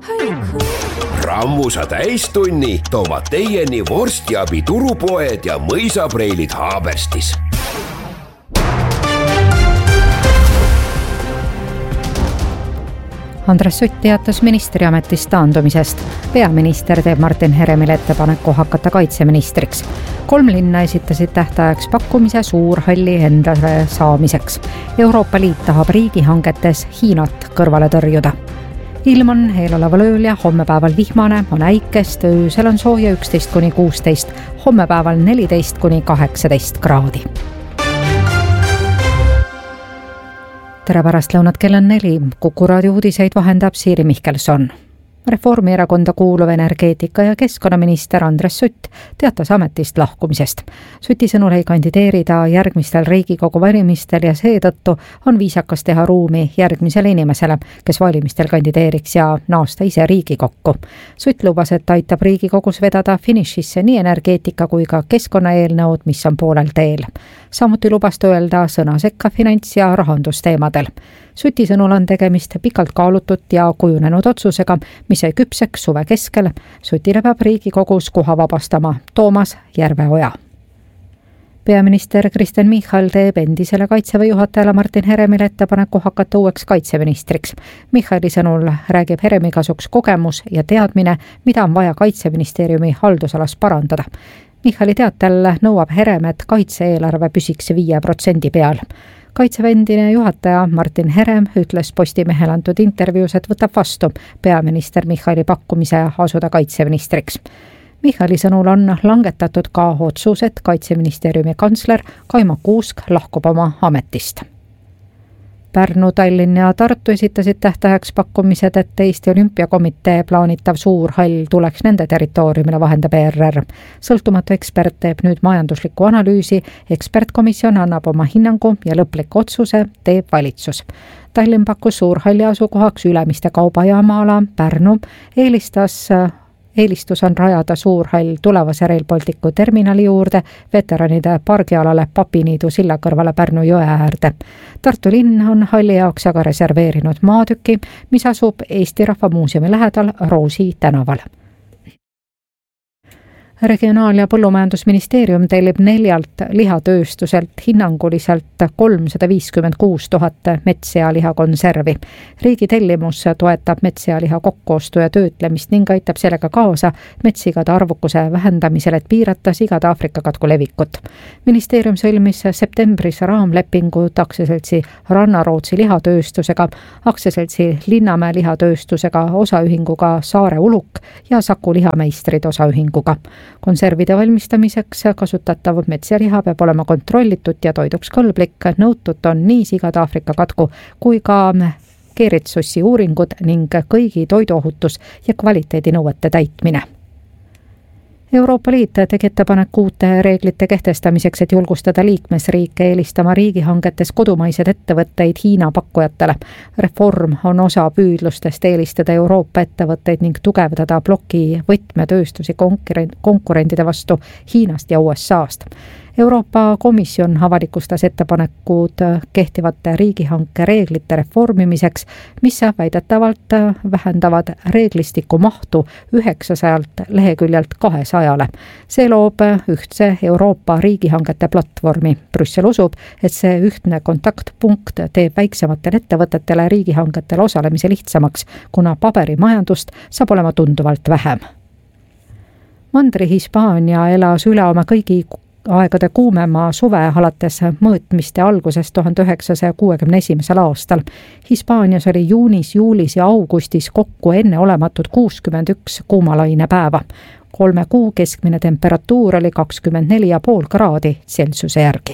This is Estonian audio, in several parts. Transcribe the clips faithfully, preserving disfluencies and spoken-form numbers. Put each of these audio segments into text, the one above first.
Rammusa täistunni toovad teieni vorstiabi turupoed ja mõisapreilid Haaberstis. Andres Sutt teatas ministriametist taandumisest. Peaminister teeb Martin Heremile ettepaneku hakata kaitseministriks. Kolm linna esitasid tähtajaks pakkumise suurhalli endale saamiseks. Euroopa Liit tahab riigihangetes Hiinat kõrvale tõrjuda. Ilm on eeloleval ööl ja hommepäeval vihmane, on äikest, öösel on sooja üksteist kuni kuusteist, hommepäeval neliteist kuni kaheksateist kraadi. Tere pärast lõunat, kell on neli. Kuku raadio uudiseid vahendab Siiri Mihkelson. Reformierakonda kuuluv energeetika- ja keskkonnaminister Andres Sutt teatas ametist lahkumisest. Suti sõnul ei kandideerida järgmistel Riigikogu valimistel ja seetõttu on viisakas teha ruumi järgmisele inimesele, kes valimistel kandideeriks ja naasta ise Riigikokku. Sutt lubas, et aitab Riigikogus vedada finišisse nii energeetika kui ka keskkonnaeelnõud, mis on poolel teel. Samuti lubas öelda sõna sekka finants- ja rahandusteemadel. Suti sõnul on tegemist pikalt kaalutud ja kujunenud otsusega, mis ei küpseks suve keskel. Sutile peab Riigikogus koha vabastama Toomas Järveoja. Peaminister Kristen Michal teeb endisele kaitseväe juhatajale Martin Heremile ettepaneku hakata uueks kaitseministriks. Michali sõnul räägib Heremi kasuks kogemus ja teadmine, mida on vaja kaitseministeeriumi haldusalas parandada. Michali teatel nõuab Herem, et kaitse-eelarve püsiks viie protsendi peal. Kaitseväe endine juhataja Martin Herem ütles Postimehele antud intervjuus, et võtab vastu peaminister Michali pakkumise asuda kaitseministriks. Michali sõnul on langetatud ka otsus, et kaitseministeeriumi kantsler Kaimo Kuusk lahkub oma ametist. Pärnu, Tallinn ja Tartu esitasid tähtajaks pakkumised, et Eesti Olümpiakomitee plaanitav suurhall tuleks nende territooriumile, vahendab E R R. Sõltumatu ekspert teeb nüüd majanduslikku analüüsi, ekspertkomisjon annab oma hinnangu ja lõpliku otsuse teeb valitsus. Tallinn pakkus suurhalli asukohaks Ülemiste kaubajaama-ala, Pärnu eelistas Eelistus on rajada suurhall tulevase Rail Balticu terminali juurde, veteranide pargialale Papiniidu silla kõrvale Pärnu jõe äärde. Tartu linn on halli jaoks aga reserveerinud maatüki, mis asub Eesti Rahva Muuseumi lähedal Roosi tänaval. Regionaal- ja Põllumajandusministeerium tellib neljalt lihatööstuselt hinnanguliselt kolmsada viiskümmend kuus tuhat metssealiha konservi. Riigi tellimus toetab metssealiha kokkoostu ja töötlemist ning aitab sellega kaasa metsigade arvukuse vähendamisel, et piirata sigade Aafrika katku levikut. Ministeerium sõlmis septembris raamlepingud aktsiaseltsi Rannarootsi lihatööstusega, aktsiaseltsi Linnamäe lihatööstusega, osaühinguga Saare Uluk ja Saku lihameistrid osaühinguga. Konservide valmistamiseks kasutatav metsaliha peab olema kontrollitud ja toiduks kõlblik. Nõutud on nii sigade Aafrika katku kui ka keeritsussi uuringud ning kõigi toiduohutus- ja kvaliteedinõuete täitmine. Euroopa Liit tegi ettepaneku uute reeglite kehtestamiseks, et julgustada liikmesriike eelistama riigihangetes kodumaised ettevõtteid Hiina pakkujatele. Reform on osa püüdlustest eelistada Euroopa ettevõtteid ning tugevdada ploki võtmetööstusi konkurentide vastu Hiinast ja U S A-st. Euroopa Komisjon avalikustas ettepanekud kehtivate riigihanke reeglite reformimiseks, mis väidetavalt vähendavad reeglistiku mahtu üheksasajalt leheküljelt kahesajale. See loob ühtse Euroopa riigihangete platvormi. Brüssel usub, et see ühtne kontaktpunkt teeb väiksematele ettevõtetele riigihangetel osalemise lihtsamaks, kuna paberimajandust saab olema tunduvalt vähem. Mandri Hispaania elas üle oma kõigi aegade kuumema suve alates mõõtmiste algusest tuhande üheksasaja kuuekümne esimesel aastal. Hispaanias oli juunis, juulis ja augustis kokku enneolematud kuuskümmend üks kuumalaine päeva. Kolme kuu keskmine temperatuur oli kakskümmend neli ja pool kraadi Celsiuse järgi.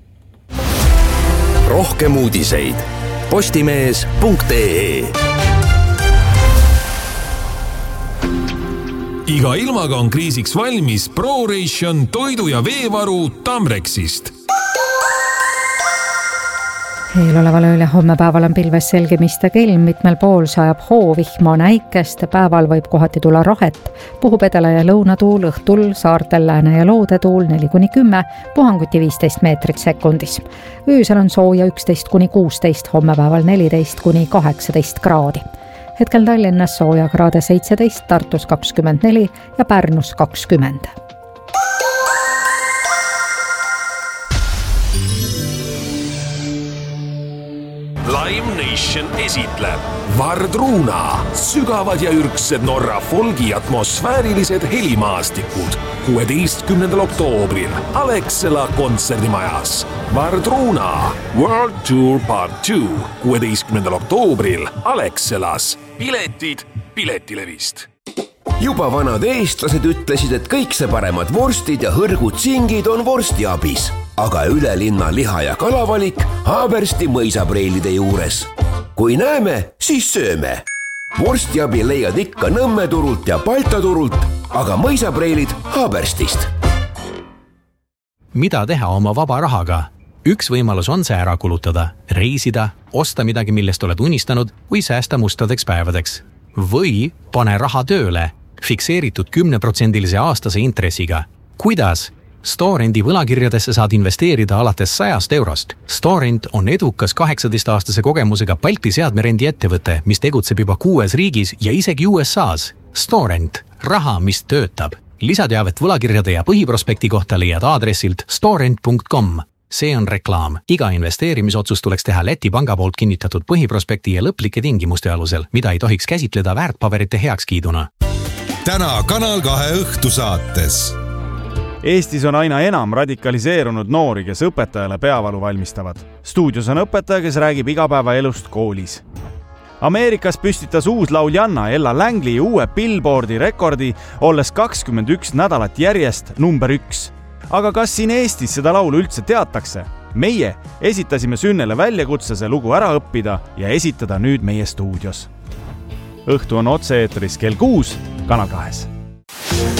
Rohkem uudiseid postimees punkt ee. Iga ilmaga on kriisiks valmis ProRation toidu- ja veevaru Tamrexist. Eeloleval ööl ja hommepäeval on pilves selgemist ja kelm, mitmel pool sajab hoovihma, on äikest, päeval võib kohati tulla rahet, puhub edele- ja lõunatuul, õhtul saartel lääne- ja loodetuul neli kuni kümme, puhanguti viisteist meetrit sekundis. Öösel on sooja üksteist kuni kuusteist, hommepäeval neliteist kuni kaheksateist kraadi. hetkel Tallinnas soojakraade seitseteist, Tartus kakskümmend neli ja Pärnus kakskümmend. Live Nation esitleb Vardruna, sügavad ja ürgsed Norra folgi atmosfäärilised helimaastikud kuueteistkümnendal oktoobril Alexela kontserdimajas. Vardruna World Tour Part two kuueteistkümnendal oktoobril Alexelas. Piletid Piletilevist. Juba vanad eestlased ütlesid, et kõik see paremad vorstid ja hõrgud singid on vorstiabis, aga üle linna liha- ja kalavalik Haabersti mõisapreilide juures. Kui näeme, siis sööme. Vorstiabi leiad ikka Nõmme turult ja Balta turult, aga mõisapreilid Haaberstist. Mida teha oma vaba rahaga? Üks võimalus on see ära kulutada, reisida, osta midagi, millest oled unistanud või säästa mustadeks päevadeks. Või pane raha tööle, fikseeritud kümneprotsendilise aastase intressiga. Kuidas? Storendi võlakirjadesse saad investeerida alates sajast eurost. Storend on edukas kaheksateist-aastase kogemusega Balti seadmerendi ettevõte, mis tegutseb juba kuues riigis ja isegi U S A's. Storend, raha, mis töötab. Lisateavet võlakirjade ja põhiprospekti kohta leiad aadressilt storend punkt com. See on reklaam. Iga investeerimisotsus tuleks teha Läti panga poolt kinnitatud põhiprospekti ja lõplike tingimuste alusel, mida ei tohiks käsitleda väärtpaberite heakskiiduna. Täna Kanal kahe õhtusaates. Eestis on aina enam radikaliseerunud noori, kes õpetajale peavalu valmistavad. Stuudios on õpetaja, kes räägib igapäevaelust koolis. Ameerikas püstitas uus lauljanna Ella Langley uue Billboardi rekordi, olles kakskümmend üks nädalat järjest number üks. Aga kas siin Eestis seda laulu üldse teatakse? Meie esitasime Sünnele väljakutse see lugu ära õppida ja esitada nüüd meie stuudios. Õhtu on otse-eetris kell kuus Kanal kahes.